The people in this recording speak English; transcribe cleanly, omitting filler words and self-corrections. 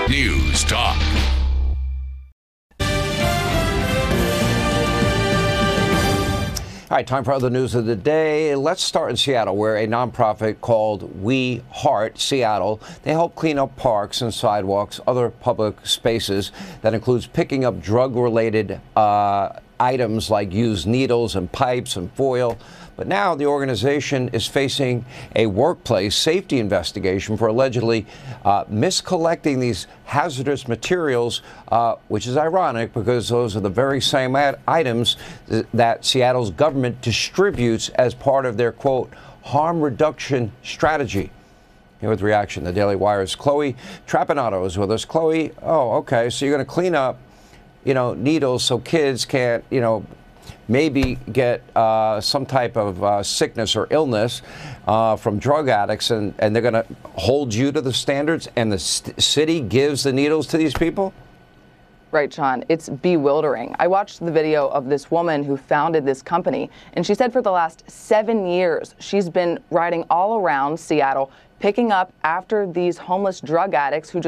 News Talk. All right, time for other news of the day. Let's start in Seattle, where a nonprofit called We Heart Seattle, they help clean up parks and sidewalks, other public spaces. That includes picking up drug-related items like used needles and pipes and foil. But now the organization is facing a workplace safety investigation for allegedly miscollecting these hazardous materials, which is ironic because those are the very same items that Seattle's government distributes as part of their, quote, harm reduction strategy. Here with reaction, the Daily Wire's Chloe Trapanotto is with us. Chloe, oh, okay, so you're going to clean up, needles so kids can't, maybe get some type of sickness or illness from drug addicts, and they're going to hold you to the standards, and the city gives the needles to these people? Right, Sean. It's bewildering. I watched the video of this woman who founded this company, and she said for the last 7 years, she's been riding all around Seattle, picking up after these homeless drug addicts who